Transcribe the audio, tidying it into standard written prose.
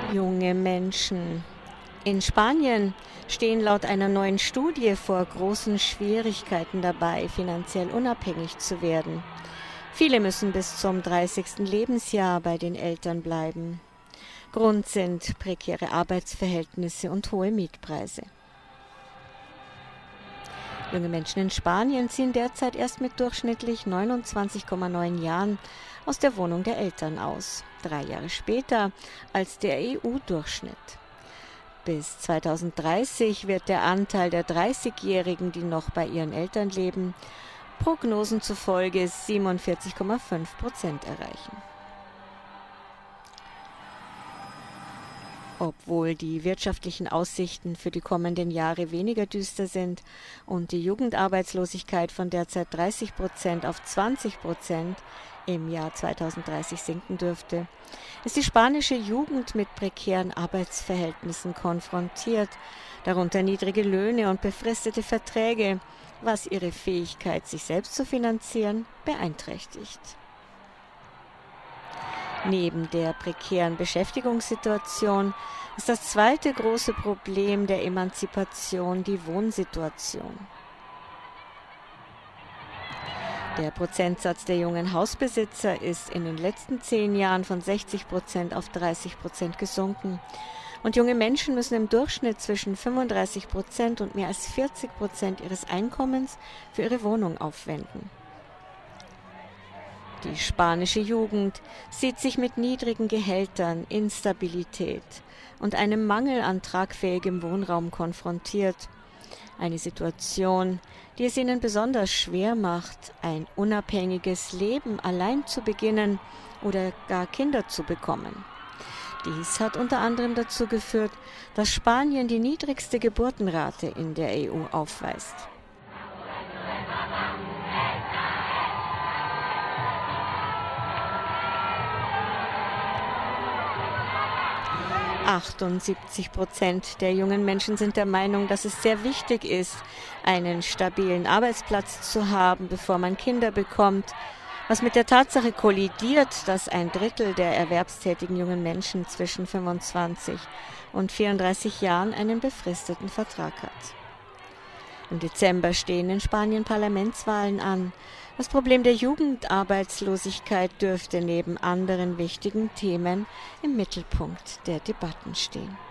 Junge Menschen in Spanien stehen laut einer neuen Studie vor großen Schwierigkeiten dabei, finanziell unabhängig zu werden. Viele müssen bis zum 30. Lebensjahr bei den Eltern bleiben. Grund sind prekäre Arbeitsverhältnisse und hohe Mietpreise. Junge Menschen in Spanien ziehen derzeit erst mit durchschnittlich 29,9 Jahren aus der Wohnung der Eltern aus, 3 Jahre später als der EU-Durchschnitt. Bis 2030 wird der Anteil der 30-Jährigen, die noch bei ihren Eltern leben, Prognosen zufolge 47,5% erreichen. Obwohl die wirtschaftlichen Aussichten für die kommenden Jahre weniger düster sind und die Jugendarbeitslosigkeit von derzeit 30% auf 20% im Jahr 2030 sinken dürfte, ist die spanische Jugend mit prekären Arbeitsverhältnissen konfrontiert, darunter niedrige Löhne und befristete Verträge, was ihre Fähigkeit, sich selbst zu finanzieren, beeinträchtigt. Neben der prekären Beschäftigungssituation ist das zweite große Problem der Emanzipation die Wohnsituation. Der Prozentsatz der jungen Hausbesitzer ist in den letzten 10 Jahren von 60% auf 30% gesunken. Und junge Menschen müssen im Durchschnitt zwischen 35% und mehr als 40% ihres Einkommens für ihre Wohnung aufwenden. Die spanische Jugend sieht sich mit niedrigen Gehältern, Instabilität und einem Mangel an tragfähigem Wohnraum konfrontiert. Eine Situation, die es ihnen besonders schwer macht, ein unabhängiges Leben allein zu beginnen oder gar Kinder zu bekommen. Dies hat unter anderem dazu geführt, dass Spanien die niedrigste Geburtenrate in der EU aufweist. 78% der jungen Menschen sind der Meinung, dass es sehr wichtig ist, einen stabilen Arbeitsplatz zu haben, bevor man Kinder bekommt, was mit der Tatsache kollidiert, dass 1/3 der erwerbstätigen jungen Menschen zwischen 25 und 34 Jahren einen befristeten Vertrag hat. Im Dezember stehen in Spanien Parlamentswahlen an. Das Problem der Jugendarbeitslosigkeit dürfte neben anderen wichtigen Themen im Mittelpunkt der Debatten stehen.